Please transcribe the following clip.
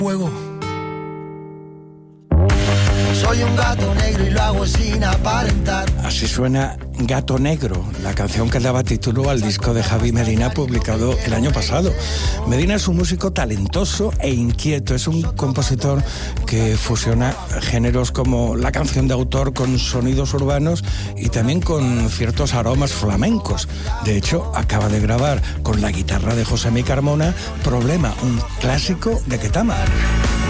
Juego. Soy un gato negro y lo hago sin aparentar. Así suena Gato Negro, la canción que daba título al disco de Javi Medina publicado el año pasado. Medina es un músico talentoso e inquieto, es un compositor que fusiona géneros como la canción de autor con sonidos urbanos y también con ciertos aromas flamencos. De hecho, acaba de grabar con la guitarra de José Mi Carmona Problema, un clásico de Ketama.